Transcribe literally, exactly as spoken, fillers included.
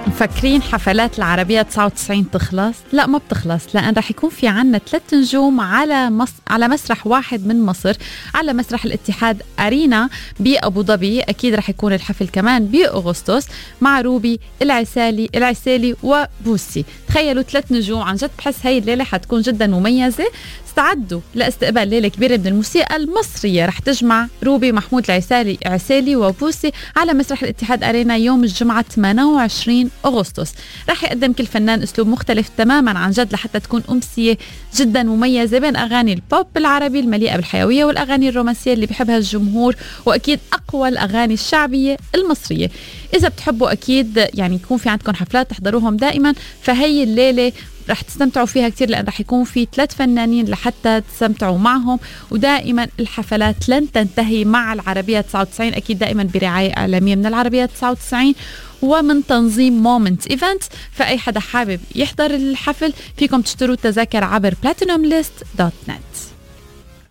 مفكرين حفلات العربية تسعة وتسعين تخلص؟ لا، ما بتخلص، لأن رح يكون في عنا ثلاث نجوم على مص... على مسرح واحد من مصر، على مسرح الاتحاد أرينا بأبو ظبي. أكيد رح يكون الحفل كمان بأغسطس مع روبي العسالي العسالي وبوسي. تخيلوا ثلاث نجوم، عن جد بحس هاي الليلة حتكون جدا مميزة. استعدوا لاستقبال ليلة كبيرة من الموسيقى المصرية رح تجمع روبي محمود العسالي عسالي وبوسي على مسرح الاتحاد أرينا يوم الجمعة ثمانية وعشرين أغسطس. رح يقدم كل فنان أسلوب مختلف تماما عن جد لحتى تكون أمسية جدا مميزة بين أغاني البوب العربي المليئة بالحيوية والأغاني الرومانسية اللي بيحبها الجمهور، وأكيد أقوى الأغاني الشعبية المصرية. إذا بتحبوا أكيد يعني يكون في عندكم حفلات تحضروهم دائما، فهي الليلة رح تستمتعوا فيها كتير، لأن رح يكون في ثلاث فنانين لحتى تستمتعوا معهم. ودائما الحفلات لن تنتهي مع العربية تسعة وتسعين، أكيد دائما برعاية إعلامية من العربية تسعة وتسعين ومن تنظيم مومنت إيفنت. فأي حدا حابب يحضر الحفل فيكم تشتروا التذاكر عبر بلاتينوم ليست دوت نت.